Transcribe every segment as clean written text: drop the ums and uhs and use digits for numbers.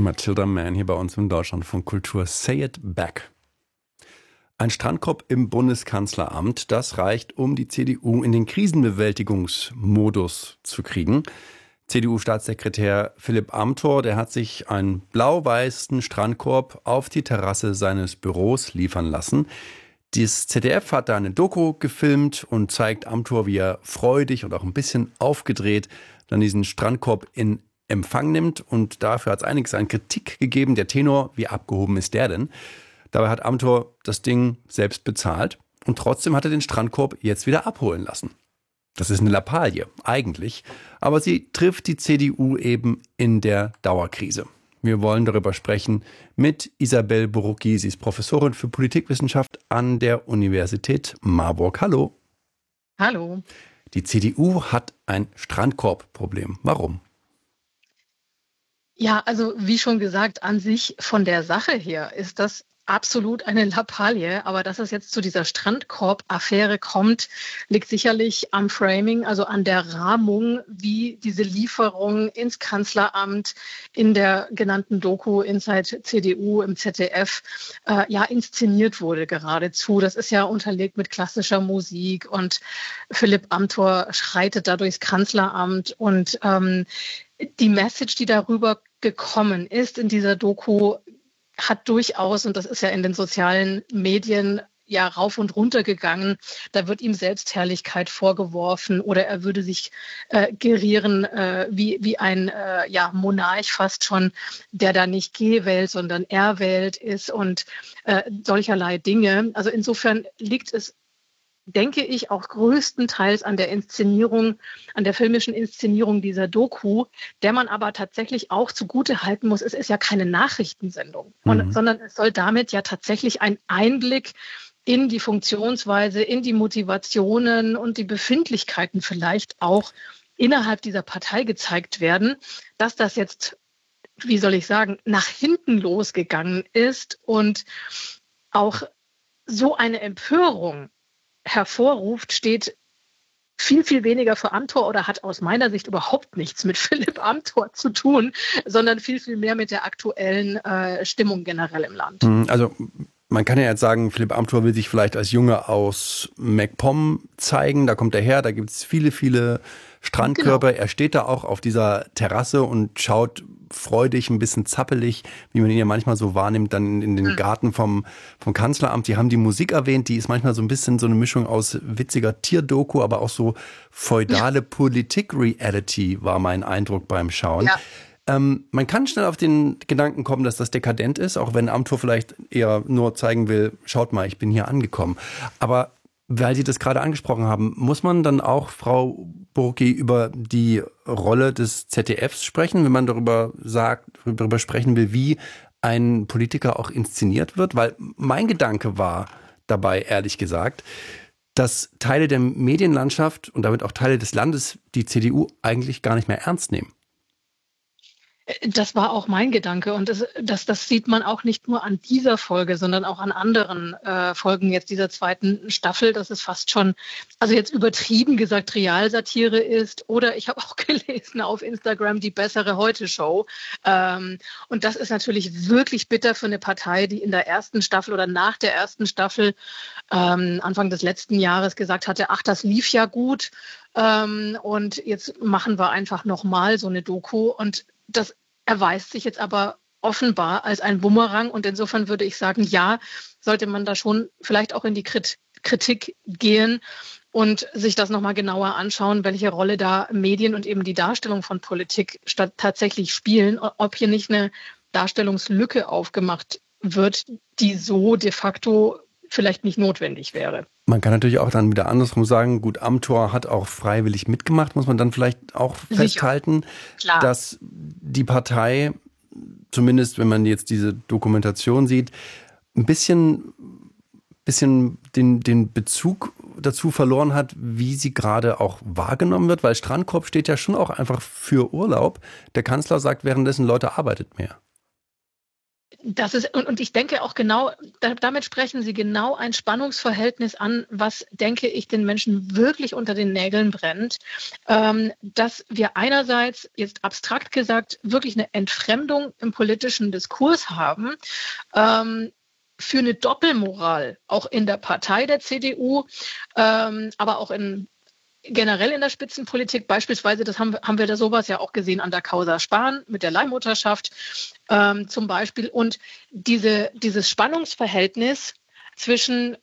Matilda Mann hier bei uns im Deutschlandfunk Kultur. Say it back. Ein Strandkorb im Bundeskanzleramt, das reicht, um die CDU in den Krisenbewältigungsmodus zu kriegen. CDU-Staatssekretär Philipp Amthor, der hat sich einen blau-weißen Strandkorb auf die Terrasse seines Büros liefern lassen. Das ZDF hat da eine Doku gefilmt und zeigt Amthor, wie er freudig und auch ein bisschen aufgedreht dann diesen Strandkorb in Empfang nimmt. Und dafür hat es einiges an Kritik gegeben. Der Tenor, wie abgehoben ist der denn? Dabei hat Amthor das Ding selbst bezahlt und trotzdem hat er den Strandkorb jetzt wieder abholen lassen. Das ist eine Lappalie, eigentlich. Aber sie trifft die CDU eben in der Dauerkrise. Wir wollen darüber sprechen mit Isabel Borucki. Sie ist Professorin für Politikwissenschaft an der Universität Marburg. Hallo. Hallo. Die CDU hat ein Strandkorbproblem. Warum? Ja, also wie schon gesagt, an sich von der Sache her ist das absolut eine Lappalie. Aber dass es jetzt zu dieser Strandkorb-Affäre kommt, liegt sicherlich am Framing, also an der Rahmung, wie diese Lieferung ins Kanzleramt in der genannten Doku Inside CDU im ZDF inszeniert wurde geradezu. Das ist ja unterlegt mit klassischer Musik und Philipp Amthor schreitet da durchs Kanzleramt und die Message, die darüber gekommen ist in dieser Doku, hat durchaus, und das ist ja in den sozialen Medien ja rauf und runter gegangen, da wird ihm Selbstherrlichkeit vorgeworfen oder er würde sich gerieren wie ein Monarch fast schon, der da nicht gewählt, sondern erwählt ist und solcherlei Dinge. Also insofern liegt es, denke ich, auch größtenteils an der Inszenierung, an der filmischen Inszenierung dieser Doku, der man aber tatsächlich auch zugute halten muss. Es ist ja keine Nachrichtensendung, sondern es soll damit ja tatsächlich ein Einblick in die Funktionsweise, in die Motivationen und die Befindlichkeiten vielleicht auch innerhalb dieser Partei gezeigt werden. Dass das jetzt, wie soll ich sagen, nach hinten losgegangen ist und auch so eine Empörung hervorruft, steht viel, viel weniger für Amthor oder hat aus meiner Sicht überhaupt nichts mit Philipp Amthor zu tun, sondern viel, viel mehr mit der aktuellen Stimmung generell im Land. Also man kann ja jetzt sagen, Philipp Amthor will sich vielleicht als Junge aus MacPom zeigen. Da kommt er her, da gibt es viele, viele Strandkörper. Genau. Er steht da auch auf dieser Terrasse und schaut freudig, ein bisschen zappelig, wie man ihn ja manchmal so wahrnimmt, dann in den Garten vom Kanzleramt. Die haben die Musik erwähnt, die ist manchmal so ein bisschen so eine Mischung aus witziger Tierdoku, aber auch so feudale Politik-Reality war mein Eindruck beim Schauen. Ja. Man kann schnell auf den Gedanken kommen, dass das dekadent ist, auch wenn Amthor vielleicht eher nur zeigen will, schaut mal, ich bin hier angekommen. Aber weil Sie das gerade angesprochen haben, muss man dann auch, Frau Borucki, über die Rolle des ZDFs sprechen, wenn man darüber sprechen will, wie ein Politiker auch inszeniert wird? Weil mein Gedanke war dabei, ehrlich gesagt, dass Teile der Medienlandschaft und damit auch Teile des Landes die CDU eigentlich gar nicht mehr ernst nehmen. Das war auch mein Gedanke und das sieht man auch nicht nur an dieser Folge, sondern auch an anderen Folgen jetzt dieser zweiten Staffel, dass es fast schon, also jetzt übertrieben gesagt, Realsatire ist oder ich habe auch gelesen auf Instagram die bessere Heute-Show und das ist natürlich wirklich bitter für eine Partei, die in der ersten Staffel oder nach der ersten Staffel Anfang des letzten Jahres gesagt hatte, ach, das lief ja gut und jetzt machen wir einfach nochmal so eine Doku und das erweist sich jetzt aber offenbar als ein Bumerang und insofern würde ich sagen, ja, sollte man da schon vielleicht auch in die Kritik gehen und sich das nochmal genauer anschauen, welche Rolle da Medien und eben die Darstellung von Politik tatsächlich spielen, ob hier nicht eine Darstellungslücke aufgemacht wird, die so de facto vielleicht nicht notwendig wäre. Man kann natürlich auch dann wieder andersrum sagen, gut, Amthor hat auch freiwillig mitgemacht, muss man dann vielleicht auch festhalten, dass die Partei, zumindest wenn man jetzt diese Dokumentation sieht, ein bisschen den Bezug dazu verloren hat, wie sie gerade auch wahrgenommen wird, weil Strandkorb steht ja schon auch einfach für Urlaub. Der Kanzler sagt währenddessen, Leute, arbeitet mehr. Das ist, und ich denke auch genau, damit sprechen Sie genau ein Spannungsverhältnis an, was, denke ich, den Menschen wirklich unter den Nägeln brennt, dass wir einerseits jetzt abstrakt gesagt wirklich eine Entfremdung im politischen Diskurs haben, für eine Doppelmoral, auch in der Partei der CDU, aber auch generell in der Spitzenpolitik, beispielsweise, das haben wir da sowas ja auch gesehen an der Causa Spahn mit der Leihmutterschaft zum Beispiel. Und dieses Spannungsverhältnis zwischen,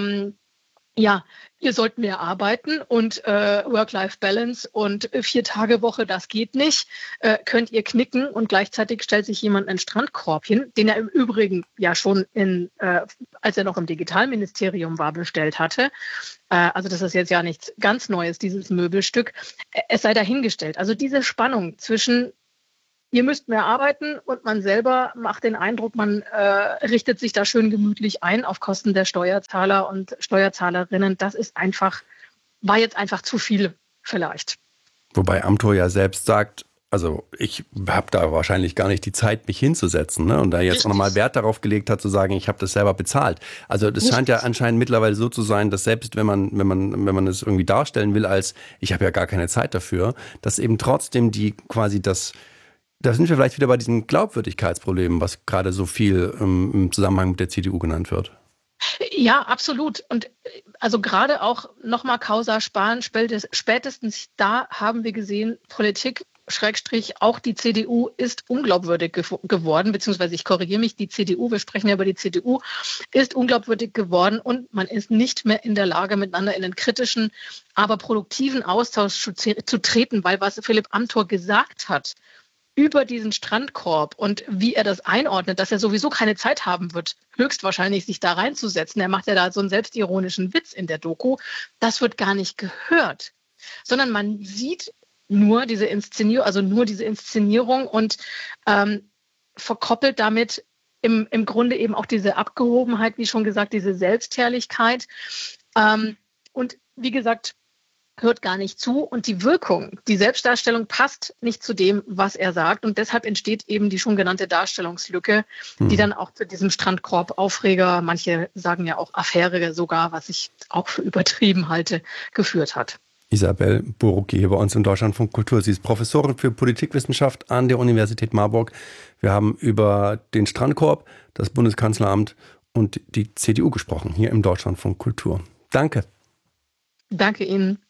ja, ihr sollt mehr arbeiten und Work-Life-Balance und 4-Tage-Woche, das geht nicht, könnt ihr knicken, und gleichzeitig stellt sich jemand einen Strandkorb hin, den er im Übrigen ja schon als er noch im Digitalministerium war, bestellt hatte. Also das ist jetzt ja nichts ganz Neues, dieses Möbelstück. Es sei dahingestellt. Also diese Spannung zwischen ihr müsst mehr arbeiten und man selber macht den Eindruck, man richtet sich da schön gemütlich ein auf Kosten der Steuerzahler und Steuerzahlerinnen. War jetzt einfach zu viel vielleicht. Wobei Amthor ja selbst sagt, also ich habe da wahrscheinlich gar nicht die Zeit, mich hinzusetzen, ne? Und da jetzt auch nochmal Wert darauf gelegt hat, zu sagen, ich habe das selber bezahlt. Also das scheint ja anscheinend mittlerweile so zu sein, dass selbst wenn man es irgendwie darstellen will als, ich habe ja gar keine Zeit dafür, dass eben trotzdem da sind wir vielleicht wieder bei diesen Glaubwürdigkeitsproblemen, was gerade so viel im Zusammenhang mit der CDU genannt wird. Ja, absolut. Und also gerade auch nochmal Causa Spahn, spätestens da haben wir gesehen, Politik Schrägstrich, auch die CDU ist unglaubwürdig geworden, beziehungsweise ich korrigiere mich, die CDU, wir sprechen ja über die CDU, ist unglaubwürdig geworden, und man ist nicht mehr in der Lage, miteinander in einen kritischen, aber produktiven Austausch zu treten, weil was Philipp Amthor gesagt hat über diesen Strandkorb und wie er das einordnet, dass er sowieso keine Zeit haben wird, höchstwahrscheinlich sich da reinzusetzen. Er macht ja da so einen selbstironischen Witz in der Doku. Das wird gar nicht gehört, sondern man sieht nur diese Inszenierung und verkoppelt damit im Grunde eben auch diese Abgehobenheit, wie schon gesagt, diese Selbstherrlichkeit. Und wie gesagt, hört gar nicht zu, und die Wirkung, die Selbstdarstellung passt nicht zu dem, was er sagt, und deshalb entsteht eben die schon genannte Darstellungslücke, die dann auch zu diesem Strandkorb-Aufreger, manche sagen ja auch Affäre sogar, was ich auch für übertrieben halte, geführt hat. Isabel Borucki hier bei uns im Deutschlandfunk Kultur. Sie ist Professorin für Politikwissenschaft an der Universität Marburg. Wir haben über den Strandkorb, das Bundeskanzleramt und die CDU gesprochen, hier im Deutschlandfunk Kultur. Danke. Danke Ihnen.